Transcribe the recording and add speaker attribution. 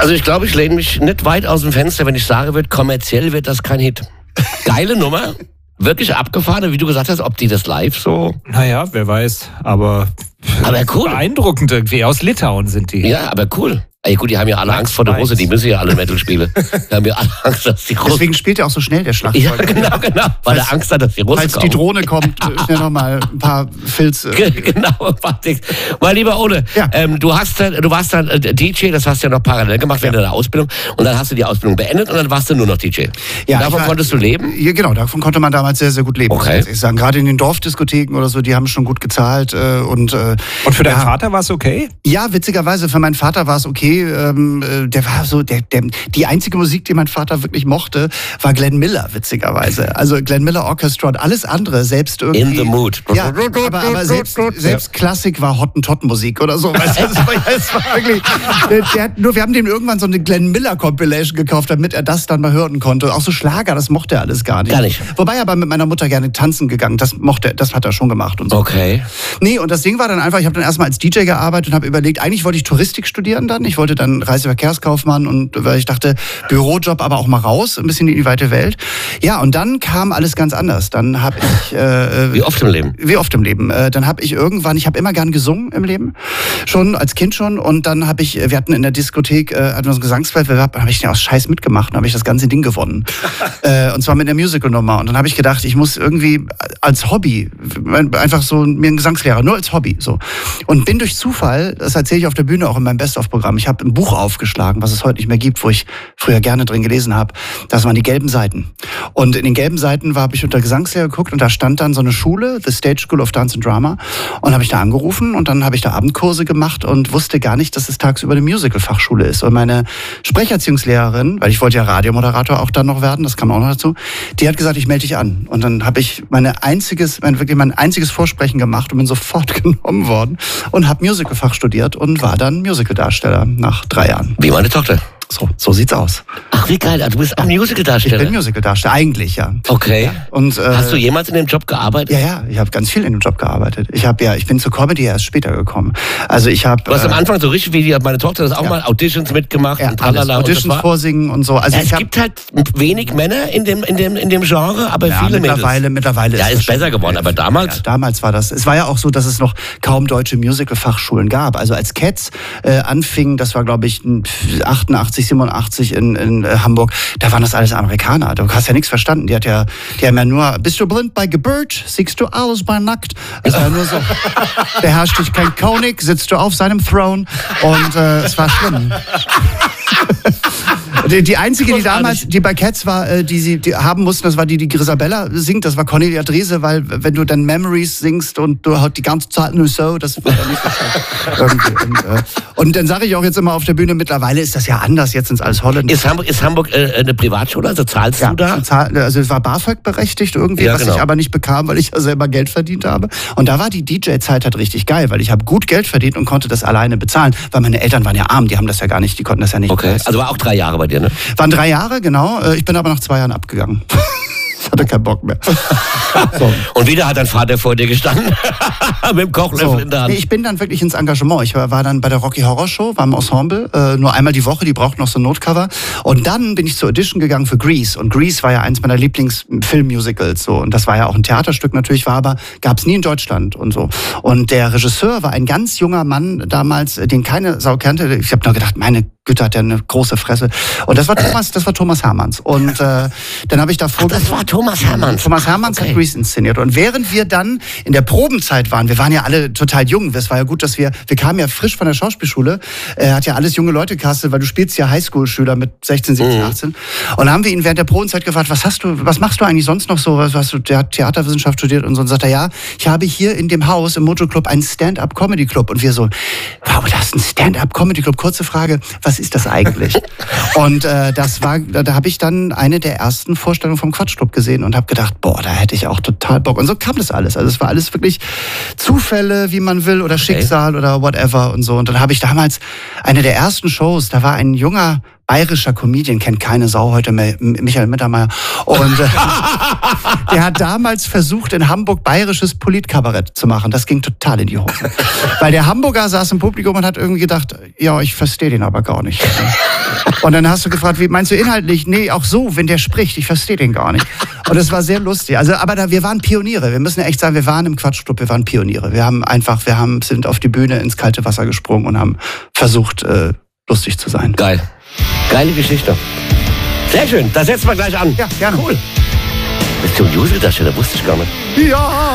Speaker 1: Also ich glaube, ich lehne mich nicht weit aus dem Fenster, wenn ich sage wird, kommerziell wird das kein Hit. Geile Nummer, wirklich abgefahren, wie du gesagt hast, ob die das live so...
Speaker 2: Naja, wer weiß, aber
Speaker 1: cool.
Speaker 2: Beeindruckend irgendwie, aus Litauen sind die.
Speaker 1: Ja, aber cool. Ey, gut, die haben ja alle Angst vor der Russe, die müssen ja alle Metal spielen. Die haben ja alle Angst, dass die Russen...
Speaker 3: Deswegen spielt er auch so schnell, der Schlagzeuger.
Speaker 1: Ja, genau. Weil er Angst hat, dass die Russen
Speaker 3: Falls
Speaker 1: kommen.
Speaker 3: die Drohne kommt, schnell nochmal ein paar Filz...
Speaker 1: Genau, mein lieber Ole,
Speaker 3: Ja.
Speaker 1: du warst dann DJ, das hast du ja noch parallel gemacht während deiner Ausbildung. Und dann hast du die Ausbildung beendet und dann warst du nur noch DJ.
Speaker 3: Ja,
Speaker 1: und davon konntest du leben?
Speaker 3: Ja, genau, davon konnte man damals sehr, sehr gut leben.
Speaker 1: Okay.
Speaker 3: Muss ich sagen. Gerade in den Dorfdiskotheken oder so, die haben schon gut gezahlt. Und
Speaker 2: für deinen Vater war es okay?
Speaker 3: Ja, witzigerweise, für meinen Vater war es okay. Der war so, die einzige Musik, die mein Vater wirklich mochte, war Glenn Miller, witzigerweise. Also Glenn Miller Orchestra und alles andere, selbst irgendwie...
Speaker 1: In the Mood.
Speaker 3: Ja, aber selbst Klassik war Hottentotten-Musik oder so. Weißt du, es war wirklich... wir haben dem irgendwann so eine Glenn Miller Compilation gekauft, damit er das dann mal hören konnte. Auch so Schlager, das mochte er alles gar nicht.
Speaker 1: Gar nicht.
Speaker 3: Wobei er aber mit meiner Mutter gerne tanzen gegangen, das hat er schon gemacht und so.
Speaker 1: Okay.
Speaker 3: Nee, und das Ding war dann einfach, ich habe dann erstmal als DJ gearbeitet und habe überlegt, eigentlich wollte ich Touristik studieren dann. Ich wollte dann Reiseverkehrskaufmann und weil ich dachte, Bürojob, aber auch mal raus, ein bisschen in die weite Welt. Ja, und dann kam alles ganz anders. Dann habe ich...
Speaker 1: wie oft im Leben?
Speaker 3: Wie oft im Leben. Dann habe ich irgendwann, ich habe immer gern gesungen im Leben, schon als Kind schon. Und dann wir hatten in der Diskothek, hatten wir so einen Gesangswettbewerb, dann habe ich den aus Scheiß mitgemacht und habe ich das ganze Ding gewonnen. Und zwar mit einer Musical-Nummer. Und dann habe ich gedacht, ich muss irgendwie als Hobby, einfach so mir einen Gesangslehrer, nur als Hobby. So. Und bin durch Zufall, das erzähle ich auf der Bühne auch in meinem Best-of-Programm, ich habe ein Buch aufgeschlagen, was es heute nicht mehr gibt, wo ich früher gerne drin gelesen habe. Das waren die gelben Seiten. Und in den gelben Seiten habe ich unter Gesangslehrer geguckt und da stand dann so eine Schule, The Stage School of Dance and Drama. Und habe ich da angerufen und dann habe ich da Abendkurse gemacht und wusste gar nicht, dass es tagsüber eine Musical-Fachschule ist. Und meine Sprecherziehungslehrerin, weil ich wollte ja Radiomoderator auch dann noch werden, das kam auch noch dazu, die hat gesagt, ich melde dich an. Und dann habe ich mein einziges Vorsprechen gemacht und bin sofort genommen worden und habe Musical-Fach studiert und war dann Musical-Darsteller nach 3 Jahren.
Speaker 1: Wie meine Tochter.
Speaker 3: So sieht's aus.
Speaker 1: Ach, wie geil. Du bist auch Musical-Darsteller.
Speaker 3: Ich bin Musical-Darsteller, eigentlich, ja.
Speaker 1: Okay.
Speaker 3: Ja. Und,
Speaker 1: hast du jemals in dem Job gearbeitet?
Speaker 3: Ja, ich habe ganz viel in dem Job gearbeitet. Ich bin zur Comedy erst später gekommen. Also ich habe...
Speaker 1: Du hast am Anfang so richtig wie meine Tochter das auch mal Auditions mitgemacht und tralala.
Speaker 3: Auditions vorsingen und so. Also
Speaker 1: es gibt halt wenig Männer in dem Genre, aber viele Mädels.
Speaker 3: Mittlerweile
Speaker 1: ist es besser geworden, aber damals...
Speaker 3: Ja, damals war das... Es war ja auch so, dass es noch kaum deutsche Musical-Fachschulen gab. Also als Cats anfing, das war glaube ich 88, 87 in Hamburg, da waren das alles Amerikaner. Du hast ja nichts verstanden. Die haben ja nur, bist du blind bei Geburt, siehst du alles bei Nackt. Das war ja nur so, beherrscht dich kein König, sitzt du auf seinem Throne und es war schlimm. Die einzige, die damals, die bei Cats war, die sie haben mussten, das war die Grisabella singt, das war Cornelia Drese, weil wenn du dann Memories singst und du halt die ganze Zeit nur so, das war dann nicht so und dann sage ich auch jetzt immer auf der Bühne, mittlerweile ist das ja anders, jetzt sind es alles Holländer.
Speaker 1: Ist Hamburg eine Privatschule, also zahlst du da?
Speaker 3: Also es war BAföG berechtigt irgendwie, was ich aber nicht bekam, weil ich ja selber Geld verdient habe. Und da war die DJ-Zeit halt richtig geil, weil ich habe gut Geld verdient und konnte das alleine bezahlen, weil meine Eltern waren ja arm, die haben das ja gar nicht, die konnten das ja nicht.
Speaker 1: Okay, also war auch 3 Jahre bei dir, ne?
Speaker 3: Waren 3 Jahre, genau. Ich bin aber nach 2 Jahren abgegangen. Hatte keinen Bock mehr.
Speaker 1: So. Und wieder hat dein Vater vor dir gestanden mit dem Kochlöffel in der Hand.
Speaker 3: Nee, ich bin dann wirklich ins Engagement. Ich war dann bei der Rocky Horror Show, war im Ensemble, nur einmal die Woche, die braucht noch so ein Notcover. Und dann bin ich zur Audition gegangen für Grease. Und Grease war ja eins meiner Lieblingsfilmmusicals. So. Und das war ja auch ein Theaterstück natürlich, gab es nie in Deutschland und so. Und der Regisseur war ein ganz junger Mann damals, den keine Sau kannte. Ich habe nur gedacht, meine Güte, hat der eine große Fresse. Und das war Thomas Hermanns. Und dann habe ich davor...
Speaker 1: Das war Thomas Hermanns.
Speaker 3: Thomas Hermanns hat Grease inszeniert. Und während wir dann in der Probenzeit waren, wir waren ja alle total jung, das war ja gut, dass wir kamen ja frisch von der Schauspielschule, hat ja alles junge Leute castet, weil du spielst ja Highschool-Schüler mit 16, 17, 18. Und dann haben wir ihn während der Probenzeit gefragt, was machst du eigentlich sonst noch so? Hast du Theaterwissenschaft studiert und so? Und sagt er, ja, ich habe hier in dem Haus im Mojo-Club einen Stand-up-Comedy-Club. Und wir so, wow, das ist ein Stand-up-Comedy-Club. Kurze Frage, was ist das eigentlich? Und da habe ich dann eine der ersten Vorstellungen vom Quatschclub gesehen und habe gedacht, boah, da hätte ich auch total Bock. Und so kam das alles. Also es war alles wirklich Zufälle, wie man will, oder Schicksal oder whatever und so. Und dann habe ich damals eine der ersten Shows, da war ein junger bayerischer Comedian, kennt keine Sau heute mehr, Michael Mittermeier. Und der hat damals versucht, in Hamburg bayerisches Politkabarett zu machen. Das ging total in die Hose. Weil der Hamburger saß im Publikum und hat irgendwie gedacht, ja, ich verstehe den aber gar nicht. Und dann hast du gefragt, wie meinst du inhaltlich? Nee, auch so, wenn der spricht, ich verstehe den gar nicht. Und es war sehr lustig. Also, aber wir waren Pioniere. Wir müssen ja echt sagen, wir waren im Quatschclub, wir waren Pioniere. Sind auf die Bühne ins kalte Wasser gesprungen und haben versucht, lustig zu sein.
Speaker 1: Geil. Geile Geschichte. Sehr schön, da setzen wir gleich an.
Speaker 3: Ja, gerne.
Speaker 1: Cool. Bist du ein Useldarsteller? Wusste ich gar nicht.
Speaker 3: Ja.